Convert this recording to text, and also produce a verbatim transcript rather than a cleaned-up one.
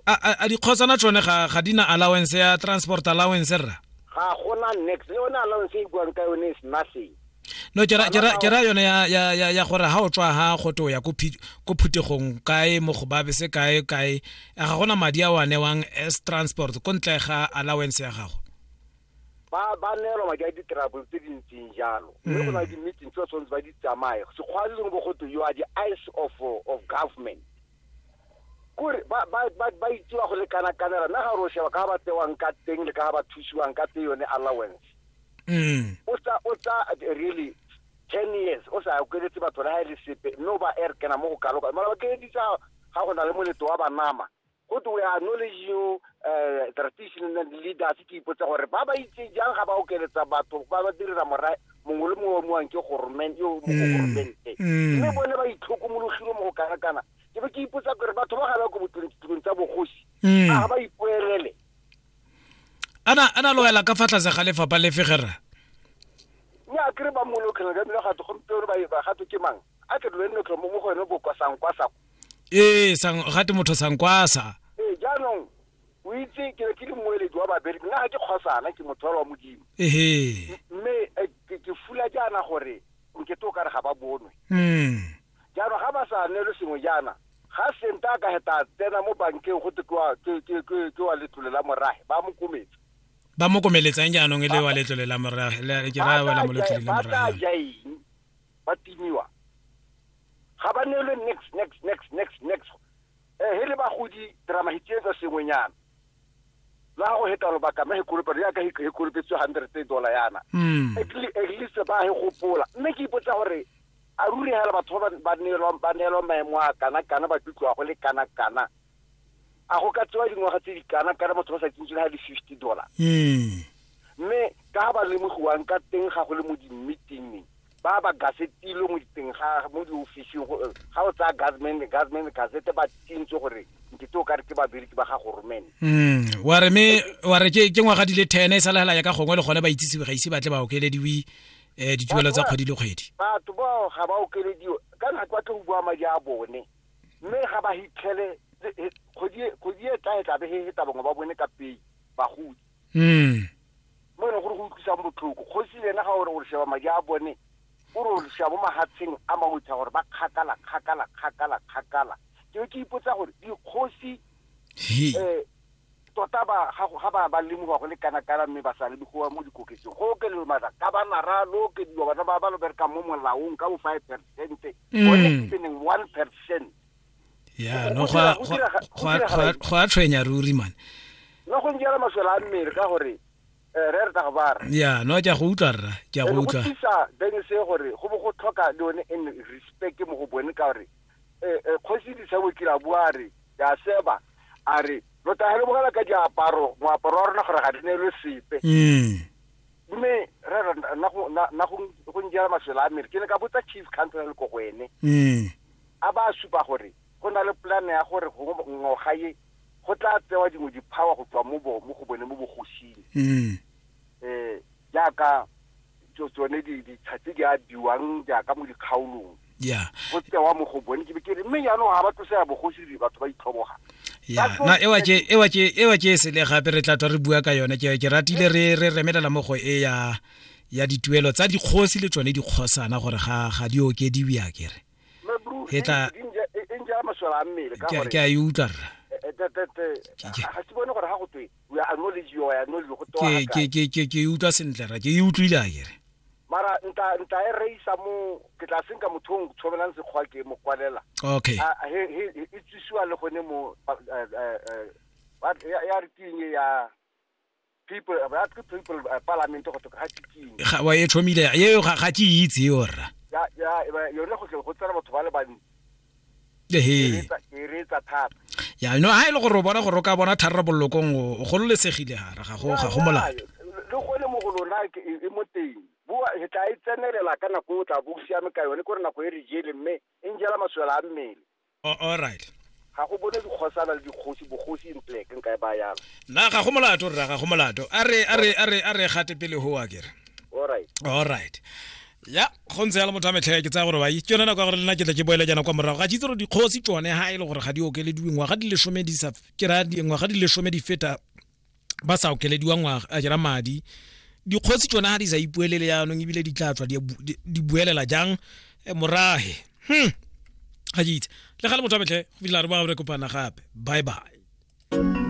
a di khotsana tsone ga ga dina allowance ya transport allowance ra ga gona next le ona allowance e buang ka yone is nothing. No kera kera kera yone ya ya ya ya gore ha o tswa ha goto ya go go phutegong kae mo go babe se kae kae ga gona madi a wane wang as transport ko ntle ga allowance ya gago ba ba nelo madi a di travel tse di ntseng jalo mme go na di meeting tso tsontse ba di tsamaye se khwazi go go to you are the eyes of of government kore ba ba ba ba itwa go le kana kana na ga ro sheba ka ba tsewang ka teng le ka ba thusiwang ka te yone allowance mm Osa osa really ten years osa go le tsa batho la ile sepe no ba er kana mo go kaloka mara ba ke di tsa ga go na le moleto wa banama go to we acknowledge you uh traditional leaders ke ipotsa gore ba ba itse jang ga ba o keletsa batho ba ba dirira mora mongwe le mongwe mo nke government yo mo government mme bone ba itlhokomologile mo go kana kana ke be ke ipotsa gore batho ba gala go boteng tsa bogosi a ba ipoelele ana ana loela ka fatla se gale fa ba le fegera ya kre ba mo lokela ga mela ga to kompero ba ba ga to ke mang a ke le nno ke mo mo go ene bo kwa sang kwa sa eh sang ga te motho sang kwasa eh jaanong o itse ke ke le moeledi wa ba bere nna ga ke khosana ke motho wa modimo ehe mme ke fula jana gore nke to ka re ga ba bonwe mm jaanong ga ba sa nelo sengwe jana ga senta ka heta tsena mo bankeng go te kwa ke ke ke wa letlole la morahe ba mo kometse ba mo komeletsang jaanong e le wa letlole la morahe le ke ra wala mo letlole la morahe ba jai ba timiwa ga ba nelo next next next next next eh hele ba godi drama hitsetsa sengwenyana la go heta lo baka me go re ya ka he go re one hundred dollar yana at least ba he go pola mme ke ipotsa gore a ruri hela batho ba ba nelo ba nelo maemo a kana kana ba tutlwa go le kana kana a go ka tsewa dingwaga tse di kana kana motho ba sa tsintse ha di fifty dollar mm mme ka ba le mo goang ka teng ga go le mo di meeting ba ba gasetilo mo diteng ga mo di office ga o tsa government government gazette ba tintse gore ke to ka re ke ba biri ke ba ga government mm wa re me wa re ke ke ngwaga di le ten e sala hela ya ka gongwe le gone ba itsisi ga ise ba tle ba o kelediwi eh dituelo tsa kgwedi le kgwedi batho ba ga ba o kelediwa ka nna kwa tlo bua madi a bone mme ga ba hitlhele kgwedi kgwedi e tla tla be he taba ba bone ka pei ba gudi mm mo ne go go tlisa botlhoko go se lena ga ore o sheba madi a bone o ro sheba mo mahatseng a mawutsa gore ba khakala khakala khakala khakala ke ke ipotsa gore di khosi eh tota ba ga ba ba le mo go le kana kana mme ba sa le go mo dikoketseng go ke le mara ka ba nara lo ke di ba ba ba lo berka mo molaong ka bo five percent o le tseneng one percent ya no ga ga ga tswenya ruri man no go njela maswela a mmele ka gore eh re re ta ba ya no ja go utla ra ja go utla go tsisa beng se gore go bo go tlhoka le one in respect mo go bone ka gore eh khosi di sa bo kila buare ya seba are lo ta hele bogala ka diaparo moaparo wa rona gore ga dine le sepe mm mme re na go na go go njela maswela a mmele ke ne ka botsa chief council ko go ene mm a ba supa gore go na le plan ya gore go ngoga ye go tla tsewa dingwe di power go tswa mo bo mo go bone mo bogosing mm eh ya ka jo tsone di di tsatsi ga diwang ja ka mo dikgaolong ya go tsewa mo go bone ke be ke mme ya no ga ba tlosa bogosi di batho ba itlhoboga ya na ewa ke ewa ke ewa ke se le gape re tla twa re bua ka yone ke ke ratile re re remelela mo go e ya ya dituelo tsa dikgosi le tsone dikgosana gore ga ga di okediwi ya kere hetla enja maswala a mmele ka gore ke a utla ha se bone gore ha go twe we acknowledge you ya no go to ke ke ke ke utla sentle ra ke utlwile a kere mara nta nta e reisa mo ke tla senka mothong tshobelang se khwa ke mo kwalela okay he he e tsisiwa le gone mo ya re tinye ya people about people parliament go to ha tsinye ga wa e thomile ye ga ga ke itse yora ya ya yone go go tsara batho ba le bani ehe e re tsa thata ya no ha ile go re bona go roka bona tharabolokong go lo lesegile ha ga go ga go mola le gone mo go lona e mo teng bua e tla itsenelela kana go tla bo siame ka yone gore nako e re jele mme e njela maswela a mmele all right ga go bone dikgosana le dikgosi bogosi in plek nka e ba yalo na ga go molato re ga go molato a re a re a re a re gate pele ho wa kere all right all right ya go ntse ya le motho a metlhe ke tsa gore ba itse yona nako gore lena ke tla ke boele jana kwa morago ga tsitse gore dikgosi tsone ha ile gore ga di okelediwe ngwaga di lesome di sa ke ra di ngwaga di lesome di feta ba sa okelediwa ngwaga a jera madi dikgosi tsone ha di sa ipuelele ya nong ibile di tla tswa di buelela jang morahe hm ga ditse le ga le motho a metlhe go bila re ba re kopana gape bye bye.